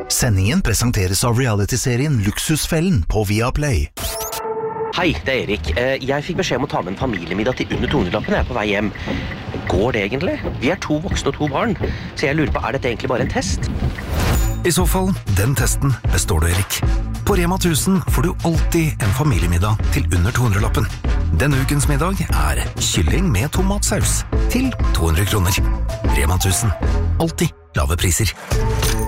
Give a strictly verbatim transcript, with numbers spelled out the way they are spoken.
Sendingen presenteres av reality-serien Luksusfellen på Viaplay. Hei, det er Erik. Jeg fikk beskjed om å ta med en familiemiddag til under to hundre-lappen. Jeg er på vei hjem. Går det egentlig? Vi er to voksne og to barn, så jeg lurer på, er dette egentlig bare en test? I så fall, den testen består du, Erik. På Rema tusen får du alltid en familiemiddag til under to hundre-lappen. Denne ukens middag er kylling med tomatsaus til to hundre kroner. Rema tusen. Alltid lave priser.